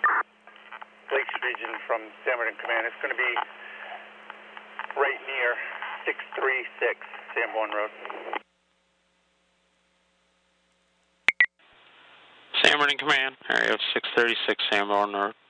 Lakes Region from Sanborn Command. It's going to be right near 636 Sanborn Road. Sanborn Command, area of 636 Sanborn Road.